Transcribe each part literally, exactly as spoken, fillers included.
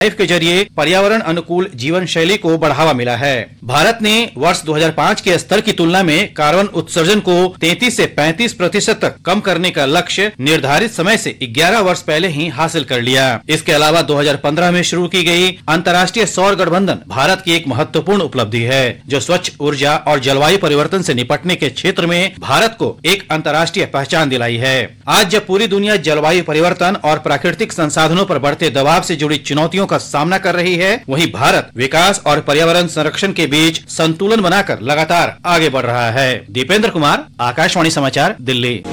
Life के जरिए पर्यावरण अनुकूल जीवन शैली को बढ़ावा मिला है। भारत ने वर्ष दो हज़ार पाँच के स्तर की तुलना में कार्बन उत्सर्जन को तैंतीस से पैंतीस प्रतिशत तक कम करने का लक्ष्य निर्धारित समय से ग्यारह वर्ष पहले ही हासिल कर लिया। इसके अलावा दो हज़ार पंद्रह में शुरू की गई अंतर्राष्ट्रीय सौर गठबंधन भारत की एक महत्वपूर्ण उपलब्धि है, जो स्वच्छ ऊर्जा और जलवायु परिवर्तन से निपटने के क्षेत्र में भारत को एक अंतर्राष्ट्रीय पहचान दिलाई है। आज जब पूरी दुनिया जलवायु परिवर्तन और प्राकृतिक संसाधनों पर बढ़ते दबाव से जुड़ी चुनौतियों का सामना कर रही है, वहीं भारत विकास और पर्यावरण संरक्षण के बीच संतुलन बनाकर लगातार आगे बढ़ रहा है। दीपेंद्र कुमार, आकाशवाणी समाचार, दिल्ली।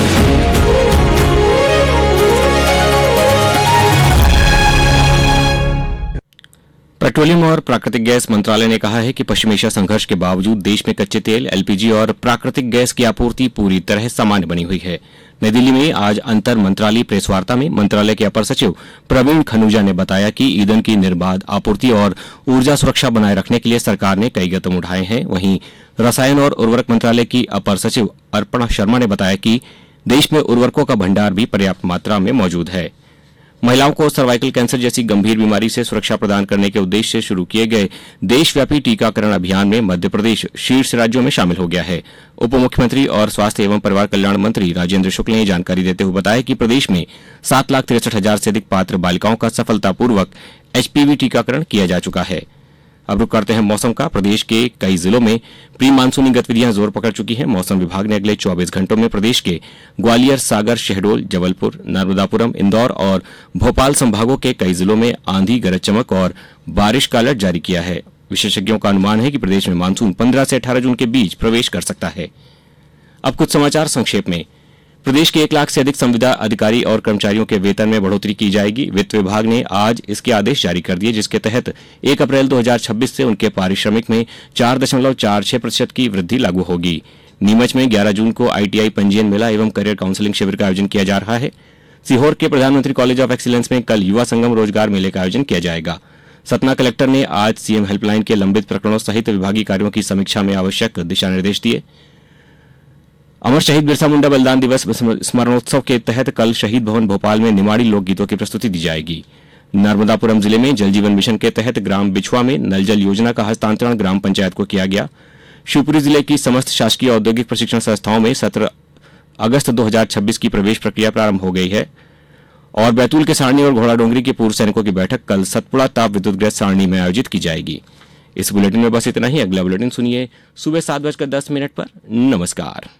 पेट्रोलियम और प्राकृतिक गैस मंत्रालय ने कहा है कि पश्चिम एशिया संघर्ष के बावजूद देश में कच्चे तेल, एलपीजी और प्राकृतिक गैस की आपूर्ति पूरी तरह सामान्य बनी हुई है। नई दिल्ली में आज अंतर मंत्रालय प्रेस वार्ता में मंत्रालय के अपर सचिव प्रवीण खनूजा ने बताया कि ईंधन की निर्बाध आपूर्ति और ऊर्जा सुरक्षा बनाए रखने के लिए सरकार ने कई कदम उठाए हैं। वहीं रसायन और उर्वरक मंत्रालय की अपर सचिव अर्पणा शर्मा ने बताया कि देश में उर्वरकों का भंडार भी पर्याप्त मात्रा में मौजूद है। महिलाओं को सर्वाइकल कैंसर जैसी गंभीर बीमारी से सुरक्षा प्रदान करने के उद्देश्य से शुरू किए गए देशव्यापी टीकाकरण अभियान में मध्य प्रदेश शीर्ष राज्यों में शामिल हो गया है। उप मुख्यमंत्री और स्वास्थ्य एवं परिवार कल्याण मंत्री राजेंद्र शुक्ल ने जानकारी देते हुए बताया कि प्रदेश में सात लाख तिरसठ हजार से अधिक पात्र बालिकाओं का सफलतापूर्वक एचपीवी टीकाकरण किया जा चुका है। अब रुक करते हैं मौसम का। प्रदेश के कई जिलों में प्री मानसूनी गतिविधियां जोर पकड़ चुकी हैं। मौसम विभाग ने अगले चौबीस घंटों में प्रदेश के ग्वालियर, सागर, शहडोल, जबलपुर, नर्मदापुरम, इंदौर और भोपाल संभागों के कई जिलों में आंधी, गरज चमक और बारिश का अलर्ट जारी किया है। विशेषज्ञों का अनुमान है कि प्रदेश में मानसून पंद्रह से अठारह जून के बीच प्रवेश कर सकता है। अब कुछ समाचार संक्षेप में। प्रदेश के एक लाख से अधिक संविदा अधिकारी और कर्मचारियों के वेतन में बढ़ोतरी की जाएगी। वित्त विभाग ने आज इसके आदेश जारी कर दिए, जिसके तहत एक अप्रैल दो हज़ार छब्बीस से उनके पारिश्रमिक में चार दशमलव चार छह प्रतिशत की वृद्धि लागू होगी। नीमच में ग्यारह जून को आईटीआई पंजीयन मेला एवं करियर काउंसलिंग शिविर का आयोजन किया जा रहा है। सीहोर के प्रधानमंत्री कॉलेज ऑफ एक्सीलेंस में कल युवा संगम रोजगार मेले का आयोजन किया जाएगा। सतना कलेक्टर ने आज सीएम हेल्पलाइन के लंबित प्रकरणों सहित विभागीय कार्यों की समीक्षा में आवश्यक दिशा निर्देश दिए। अमर शहीद बिरसा मुंडा बलिदान दिवस स्मरणोत्सव के तहत कल शहीद भवन भोपाल में निमाड़ी लोकगीतों की प्रस्तुति दी जाएगी। नर्मदापुरम जिले में जल जीवन मिशन के तहत ग्राम बिछुआ में नल जल योजना का हस्तांतरण ग्राम पंचायत को किया गया। शिवपुरी जिले की समस्त शासकीय औद्योगिक प्रशिक्षण संस्थाओं में सत्रह अगस्त दो हज़ार छब्बीस की प्रवेश प्रक्रिया प्रारंभ हो गई है। और बैतूल के सारणी और घोड़ाडोंगरी के पूर्व सैनिकों की बैठक कल सतपुड़ा ताप विद्युत गृह सारणी में आयोजित की जाएगी। इस बुलेटिन में बस इतना ही। अगला बुलेटिन सुनिए सुबह सात बजकर दस मिनट पर। नमस्कार।